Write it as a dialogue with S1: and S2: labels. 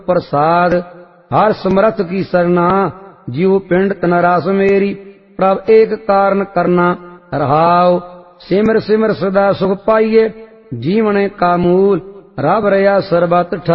S1: प्रसाद। हर समर्थ की सरना, जीव पिंड तन रास मेरी। प्रभ एक कारण करना रहाओ, सिमर सिमर सदा सुख पाइये। जीवन का मूल रब रया सर्बत